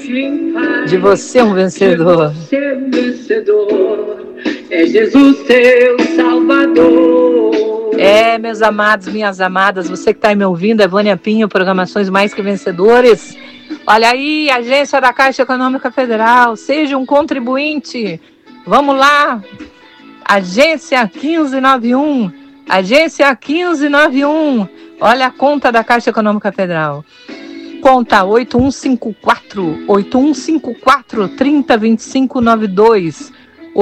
de você um vencedor. É Jesus teu Salvador. Meus amados, minhas amadas, você que está aí me ouvindo, é Vânia Pinho, Programações Mais Que Vencedores. Olha aí, agência da Caixa Econômica Federal, seja um contribuinte. Vamos lá, agência 1591, agência 1591. Olha a conta da Caixa Econômica Federal. Conta 8154-302592.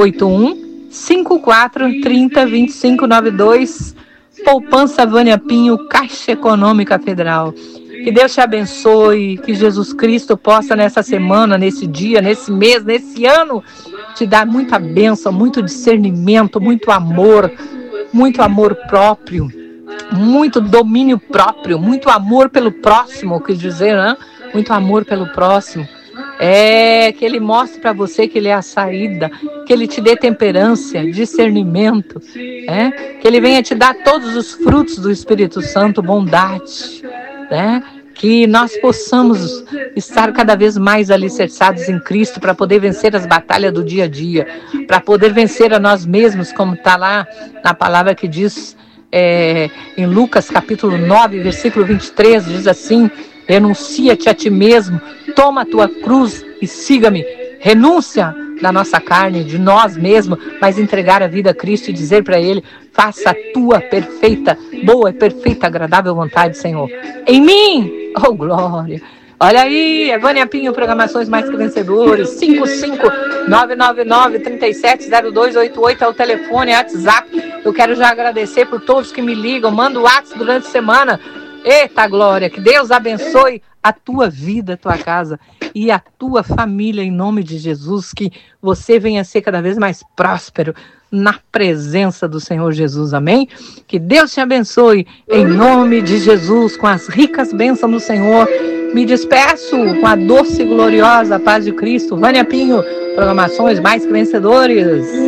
8154-302592. Poupança Vânia Pinho, Caixa Econômica Federal. Que Deus te abençoe, que Jesus Cristo possa nessa semana, nesse dia, nesse mês, nesse ano, te dar muita bênção, muito discernimento, muito amor próprio, muito domínio próprio, muito amor pelo próximo, quer dizer, né? Muito amor pelo próximo. Que Ele mostre para você que Ele é a saída, que Ele te dê temperança, discernimento, que Ele venha te dar todos os frutos do Espírito Santo, bondade, que nós possamos estar cada vez mais alicerçados em Cristo para poder vencer as batalhas do dia a dia, para poder vencer a nós mesmos, como está lá na palavra que diz em Lucas capítulo 9, versículo 23, diz assim: renuncia-te a ti mesmo, toma a tua cruz e siga-me. Renúncia da nossa carne, de nós mesmos, mas entregar a vida a Cristo e dizer para Ele: faça a tua perfeita, boa, perfeita, agradável vontade, Senhor, em mim. Oh, glória! Olha aí, Vânia Pinho, Programações Mais Que Vencedores, 55999-370288 é o telefone, WhatsApp. Eu quero já agradecer por todos que me ligam, manda o WhatsApp durante a semana. Eita glória, que Deus abençoe a tua vida, a tua casa e a tua família em nome de Jesus, que você venha ser cada vez mais próspero na presença do Senhor Jesus, amém? Que Deus te abençoe em nome de Jesus, com as ricas bênçãos do Senhor. Me despeço com a doce e gloriosa paz de Cristo. Vânia Pinho, Programações Mais Que Vencedores.